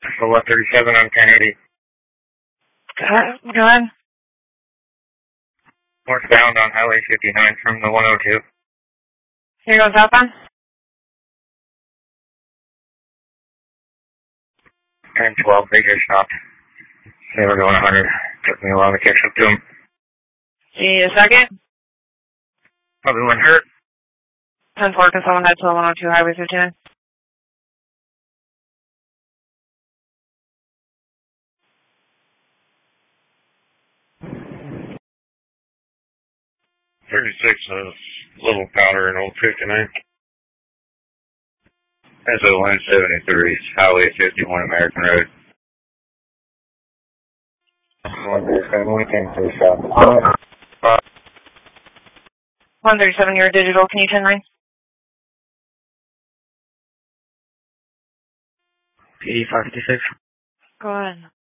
So 137 on 1080. Go ahead. Northbound on Highway 59 from the 102. Here goes southbound. 1012, they just stopped. They were going 100. Took me a while to catch up to them. See you a second. Probably wouldn't hurt. 10-4, can someone head to the 102 Highway 59? Little powder in old 59. That's a 173, Highway 51, American Road. 137, we came to the shop. 137, you're digital, can you 10-9? PD 556. Go ahead.